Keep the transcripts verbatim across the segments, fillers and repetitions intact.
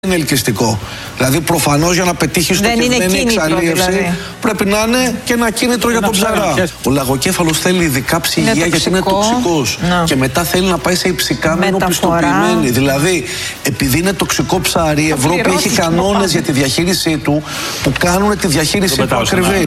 είναι ελκυστικό. Δηλαδή, προφανώς για να πετύχει στοχευμένη εξαλείευση δηλαδή. Πρέπει να είναι και ένα κίνητρο για τον ψαρά. Ο λαγοκέφαλος θέλει ειδικά ψυγεία είναι γιατί είναι τοξικός. Να. Και μετά θέλει να πάει σε υψηκάμενο πιστοποιημένη. Δηλαδή, επειδή είναι τοξικό ψάρι, η Ευρώπη έχει κανόνες για τη διαχείρισή του που κάνουν τη διαχείρισή του ακριβή.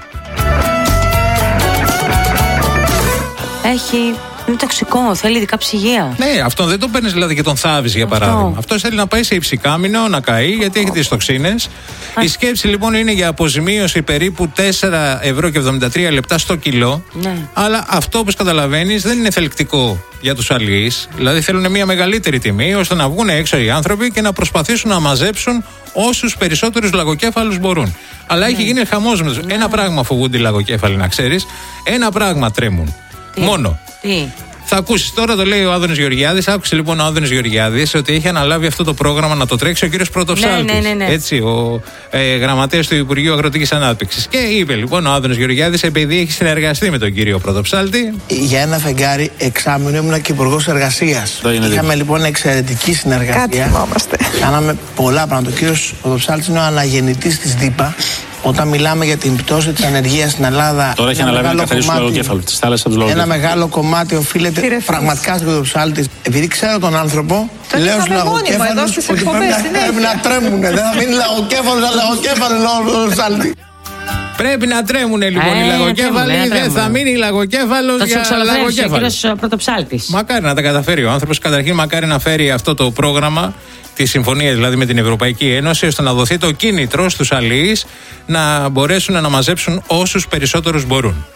Έχει. Είναι τοξικό, θέλει ειδικά ψυγεία. Ναι, αυτό δεν το παίρνει δηλαδή και τον θάβει για παράδειγμα. Αυτό θέλει να πάει σε υψηκάμινο, να καεί, γιατί έχει τις τοξίνες. Η σκέψη λοιπόν είναι για αποζημίωση περίπου τέσσερα ευρώ και εβδομήντα τρία λεπτά στο κιλό. Ναι. Αλλά αυτό, όπως καταλαβαίνεις, δεν είναι θελκτικό για τους αλληλείς. Δηλαδή θέλουν μια μεγαλύτερη τιμή ώστε να βγουν έξω οι άνθρωποι και να προσπαθήσουν να μαζέψουν όσους περισσότερους λαγοκέφαλους μπορούν. Αλλά ναι. έχει γίνει χαμός με τους. Ναι. Ένα πράγμα φοβούνται οι λαγοκέφαλοι, να ξέρεις. Ένα πράγμα τρέμουν. Τι? Μόνο. Τι? Θα ακούσεις τώρα, το λέει ο Άδωνης Γεωργιάδης. Άκουσε λοιπόν ο Άδωνης Γεωργιάδης ότι έχει αναλάβει αυτό το πρόγραμμα να το τρέξει ο κύριος Πρωτοψάλτης. Ναι, ναι, ναι, ναι. Έτσι, ο ε, γραμματέας του Υπουργείου Αγροτικής Ανάπτυξης. Και είπε λοιπόν ο Άδωνης Γεωργιάδης, επειδή έχει συνεργαστεί με τον κύριο Πρωτοψάλτη. Για ένα φεγγάρι εξάμηνο ήμουν και υπουργός εργασίας. Είχαμε δίκιο. Λοιπόν εξαιρετική συνεργασία. Κάτι θυμόμαστε. Κάναμε πολλά πράγματα. Ο κύριος Πρωτοψάλτης είναι ο αναγεννητής της ΔΥΠΑ. Όταν μιλάμε για την πτώση της ανεργίας στην Ελλάδα, τώρα έχει αναλάβει να καθαρίσει το λαγοκέφαλο της θάλασσας του λαγοκέφαλου. Ένα μεγάλο κομμάτι οφείλεται πραγματικά στον Πρωτοψάλτη. Επειδή ξέρω τον άνθρωπο, το λέω στους λαγοκέφαλους ότι πρέπει, πρέπει να τρέμουνε. Δεν θα μείνει λαγοκέφαλος, αλλά λαγοκέφαλο λόγω του Πρωτοψάλτη. Πρέπει να τρέμουνε λοιπόν ε, οι λαγοκέφαλοι, δεν θα μείνει λαγοκέφαλος για λαγοκέφαλο. Ο Πρωτοψάλτης. Μακάρι να τα καταφέρει ο άνθρωπος. Καταρχήν, μακάρι να φέρει αυτό το πρόγραμμα, τη συμφωνία δηλαδή με την Ευρωπαϊκή Ένωση, ώστε να δοθεί το κίνητρο στους αλληλείς να μπορέσουν να μαζέψουν όσους περισσότερους μπορούν.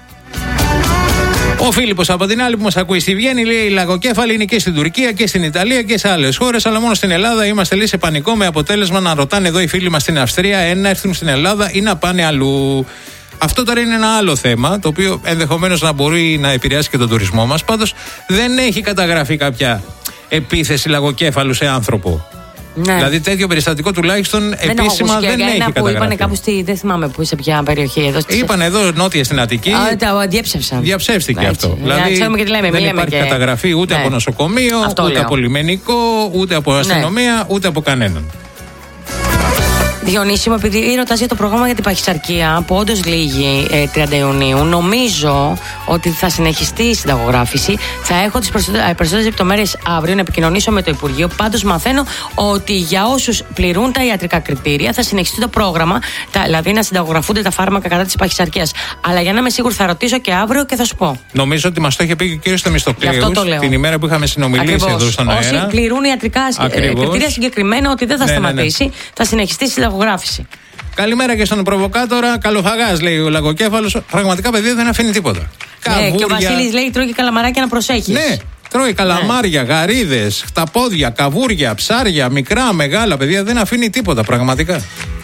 Ο Φίλιππος από την άλλη που μας ακούει στη Βιέννη λέει: οι λαγοκέφαλοι είναι και στην Τουρκία και στην Ιταλία και σε άλλες χώρες, αλλά μόνο στην Ελλάδα είμαστε λέει σε πανικό, με αποτέλεσμα να ρωτάνε εδώ οι φίλοι μας στην Αυστρία εάν να έρθουν στην Ελλάδα ή να πάνε αλλού. Αυτό τώρα είναι ένα άλλο θέμα, το οποίο ενδεχομένως να μπορεί να επηρεάσει και τον τουρισμό μας. Πάντως δεν έχει καταγραφεί κάποια επίθεση λαγοκέφαλου σε άνθρωπο. Ναι. Δηλαδή τέτοιο περιστατικό τουλάχιστον δεν επίσημα δεν έχει καταγραφεί. Που είπανε κάπου στη, δεν θυμάμαι που, σε ποια περιοχή εδώ. Είπαν εδώ νότια στην Αττική. Α, τα διέψευσαν. Διαψεύστηκε έτσι. αυτό. Για δηλαδή ξέρουμε και τι λέμε, δεν λέμε υπάρχει και... καταγραφή ούτε ναι. από νοσοκομείο, αυτό ούτε λέω. από λιμενικό, ούτε από αστυνομία, ναι. ούτε από κανέναν. Διονύση μου, επειδή ρωτάς για το πρόγραμμα για την παχυσαρκία που όντως λύγει ε, τριάντα Ιουνίου, νομίζω ότι θα συνεχιστεί η συνταγογράφηση. Θα έχω τις περισσότερες λεπτομέρειες αύριο να επικοινωνήσω με το Υπουργείο. Πάντως μαθαίνω ότι για όσους πληρούν τα ιατρικά κριτήρια θα συνεχιστεί το πρόγραμμα, τα, δηλαδή να συνταγογραφούνται τα φάρμακα κατά της παχυσαρκίας. Αλλά για να είμαι σίγουρη θα ρωτήσω και αύριο και θα σου πω. Νομίζω ότι μας το είχε πει και ο κύριος Θεμιστοκλέους την ημέρα που είχαμε συνομιλήσει εδώ στον αέρα. Όσοι πληρούν ιατρικά κριτήρια συγκεκριμένα ότι δεν θα ναι, σταματήσει, ναι, ναι. θα συνεχιστεί η συνταγογράφηση. Καλημέρα και στον προβοκάτορα. Καλοφαγάς, λέει ο λαγοκέφαλος. Πραγματικά, παιδιά, δεν αφήνει τίποτα. Ναι, Καβούρια. Και ο Βασίλης λέει: τρώει και καλαμαράκια να προσέχεις. Ναι, τρώει καλαμάρια, ναι. γαρίδες, χταπόδια, καβούρια, ψάρια, μικρά, μεγάλα. Παιδιά, δεν αφήνει τίποτα, πραγματικά.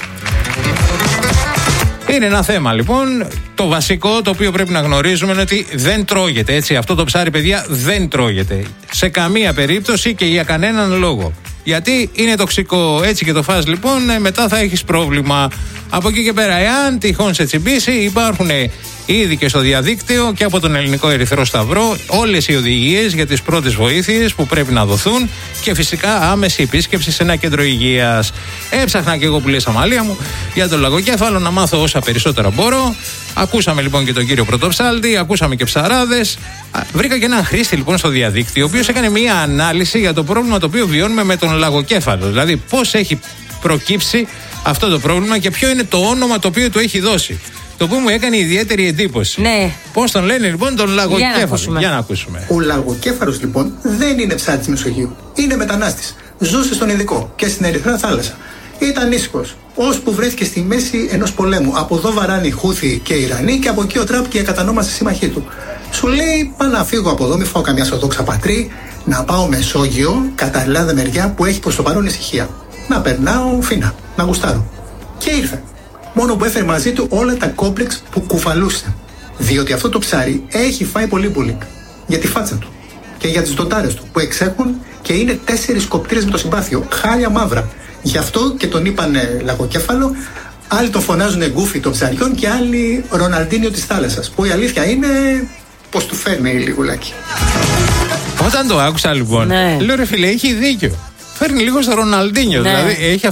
Είναι ένα θέμα λοιπόν. Το βασικό το οποίο πρέπει να γνωρίζουμε είναι ότι δεν τρώγεται. Έτσι, αυτό το ψάρι, παιδιά, δεν τρώγεται. Σε καμία περίπτωση και για κανέναν λόγο. Γιατί είναι τοξικό. Έτσι και το φας λοιπόν, μετά θα έχεις πρόβλημα. Από εκεί και πέρα, εάν τυχόν σε τσιμπήσει, υπάρχουν ήδη και στο διαδίκτυο και από τον Ελληνικό Ερυθρό Σταυρό όλες οι οδηγίες για τις πρώτες βοήθειες που πρέπει να δοθούν και φυσικά άμεση επίσκεψη σε ένα κέντρο υγείας. Έψαχνα και εγώ που λες Αμαλία μου για τον λαγοκέφαλο να μάθω όσα περισσότερα μπορώ. Ακούσαμε λοιπόν και τον κύριο Πρωτοψάλτη, ακούσαμε και ψαράδες. Βρήκα και έναν χρήστη λοιπόν στο διαδίκτυο, ο οποίος έκανε μία ανάλυση για το πρόβλημα το οποίο βιώνουμε με τον λαγοκέφαλο. Δηλαδή πώς έχει προκύψει αυτό το πρόβλημα και ποιο είναι το όνομα το οποίο του έχει δώσει. Το οποίο μου έκανε ιδιαίτερη εντύπωση. Ναι. Πώς τον λένε λοιπόν τον λαγοκέφαλο. Για να ακούσουμε. Για να ακούσουμε. Ο λαγοκέφαλος λοιπόν δεν είναι ψάρι της Μεσογείου. Είναι μετανάστης. Ζούσε στον Ινδικό και στην Ερυθρά θάλασσα. Ήταν ήσυχος, ώσπου βρέθηκε στη μέση ενός πολέμου. Από εδώ βαράνε οι Χούθοι και οι Ιρανοί και από εκεί ο Τραμπ και η ακατανόμαστη σύμμαχοί του. Σου λέει: πάω να φύγω από εδώ, μη φάω καμιά σοδόξα πατρί, να πάω Μεσόγειο, κατά Ελλάδα μεριά που έχει προς το παρόν ησυχία. Να περνάω φίνα, να γουστάρω. Και ήρθε. Μόνο που έφερε μαζί του όλα τα κόμπλεξ που κουφαλούσε. Διότι αυτό το ψάρι έχει φάει πολύ μπουλικ. Για τη φάτσα του. Και για τις δοντάρες του που εξέχουν και είναι τέσσερις κοπτήρες με το συμπάθειο. Χάλια μαύρα. Γι' αυτό και τον είπανε λαγοκέφαλο. Άλλοι τον φωνάζουν γκούφι των ψαριών και άλλοι Ροναλντίνιο της θάλασσας. Που η αλήθεια είναι πως του φέρνει λιγουλάκι. Όταν το άκουσα λοιπόν, ναι. λέω ρε φίλε, έχει δίκιο. φέρνει λίγο στο Ροναλντίνιο. Ναι. Δηλαδή έχει